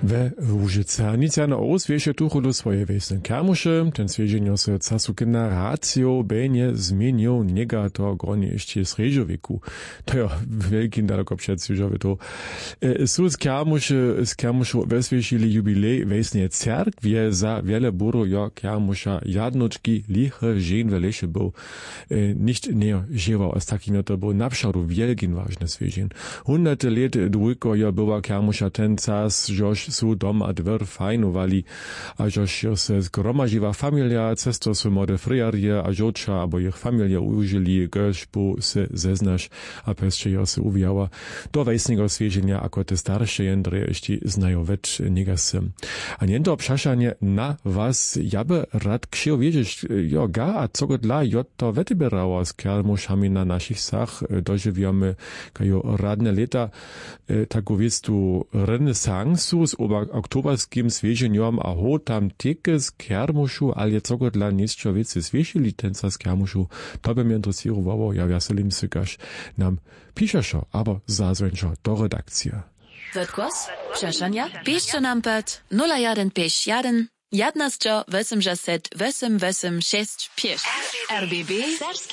We Łużyce Nicjana Oswiesie tuchulu swoje wiesne kermusze, ten swieżenio se casu generacjo będzie zmienił niega to gronie jeszcze z Reżowiku. To ja wielkim daleko przedsiężowy to. Su z kermuszu weswiesili jubilej wiesnie cerkwie za wiele buru jo kermusza jadnoczki liche żen welesze był. Nicht nie żywał z takim to był napszadu wielkim ważne swieżen. 100 lat dwójko jo była kermusza ten czas, żoż su dom a dwer fajnowali, a żoż se zgromadziła familia, cesto su młode friarje, a żocza, abo ich familia użyli, goż bu se zeznasz, a pesce jo se uwijała. Do wejsnego swieżenia, ako te starsze jędre jeszcze znają wecz niegasy. A niento obszaszanie na was, ja by rad ksiał wiedzieć, jo ga, a co go dla to wetyberało z kermuszami na naszych sach, dożywiamy, kajo radne leta, taku wiec tu renesansu z oktoberskim swieżeniom, a ho tam teke z kermuszu, ale co go dla niczego wiece swieżili tenca z kermuszu, to by mnie interesowało, ja weselim se gaż nam piszeszo, aber zazwęczo do redakcja. Wytkłos? Przeszania? Piszcie nam pod 01 51 11 80 886 RBB